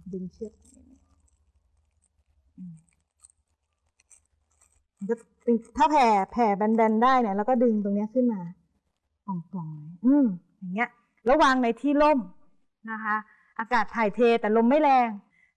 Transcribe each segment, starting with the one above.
ดึงเชือกก็ถ้าแผ่แบนๆได้เนี่ยแล้วก็ดึงตรงนี้ขึ้นมาป่องๆอย่างเงี้ยแล้ววางในที่ร่มนะคะอากาศถ่ายเทแต่ลมไม่แรง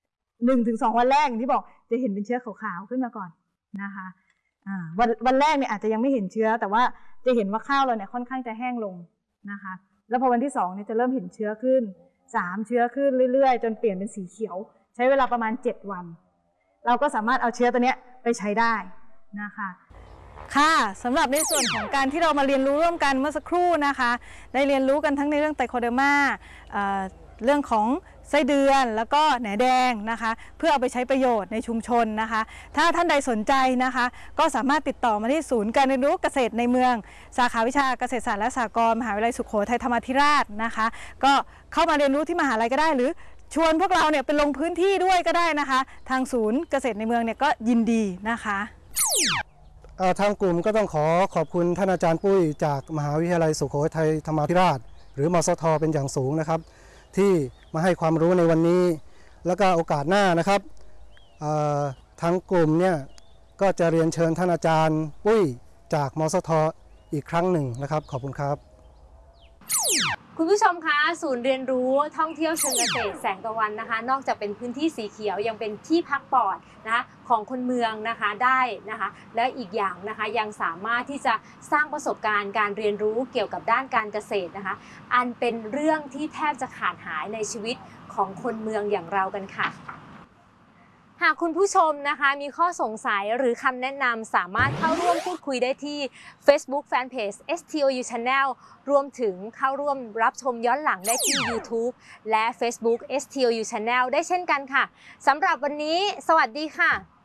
1-2 วันแรกอย่างที่บอกจะเห็นเป็นเชื้อขาวๆขึ้นมาก่อนนะคะวันแรกเนี่ยอาจจะยังไม่เห็นเชื้อแต่ว่าจะเห็นว่าข้าวเราเนี่ยค่อนข้างจะแห้งลงนะคะแล้วพอวันที่2เนี่ยจะเริ่มเห็นเชื้อขึ้น3เชื้อขึ้นเรื่อยๆจนเปลี่ยนเป็นสีเขียวใช้เวลาประมาณ7 วันเราก็สามารถเอาเชื้อตัวนี้ไปใช้ได้นะคะค่ะสำหรับในส่วนของการที่เรามาเรียนรู้ร่วมกันเมื่อสักครู่นะคะได้เรียนรู้กันทั้งในเรื่องไตโคเดอร์มาเรื่องของไส้เดือนแล้วก็แหนแดงนะคะเพื่อเอาไปใช้ประโยชน์ในชุมชนนะคะถ้าท่านใดสนใจนะคะก็สามารถติดต่อมาที่ศูนย์การเรียนรู้เกษตรในเมืองสาขาวิชาเกษตรศาสตร์และสหกรณ์มหาวิทยาลัยสุโขทัยธรรมาธิราชนะคะก็เข้ามาเรียนรู้ที่มหาลัยก็ได้หรือชวนพวกเราเนี่ยไปลงพื้นที่ด้วยก็ได้นะคะทางศูนย์เกษตรในเมืองเนี่ยก็ยินดีนะคะทางกลุ่มก็ต้องขอบคุณท่านอาจารย์ปุ้ยจากมหาวิทยาลัยสุโขทัยธรรมาธิราชหรือมสทเป็นอย่างสูงนะครับที่มาให้ความรู้ในวันนี้แล้วก็โอกาสหน้านะครับทางกลุ่มเนี่ยก็จะเรียนเชิญท่านอาจารย์ปุ้ยจากมสทอีกครั้งหนึ่งนะครับขอบคุณครับคุณผู้ชมคะศูนย์เรียนรู้ท่องเที่ยวเชิงเกษตรแสงตะวันนะคะนอกจากเป็นพื้นที่สีเขียวยังเป็นที่พักปลอดนะคะของคนเมืองนะคะได้นะคะและอีกอย่างนะคะยังสามารถที่จะสร้างประสบการณ์การเรียนรู้เกี่ยวกับด้านการเกษตรนะคะอันเป็นเรื่องที่แทบจะขาดหายในชีวิตของคนเมืองอย่างเรากันค่ะหากคุณผู้ชมนะคะมีข้อสงสัยหรือคำแนะนำสามารถเข้าร่วมพูดคุยได้ที่ Facebook Fanpage STOU Channel รวมถึงเข้าร่วมรับชมย้อนหลังได้ที่ YouTube และ Facebook STOU Channel ได้เช่นกันค่ะสำหรับวันนี้สวัสดีค่ะ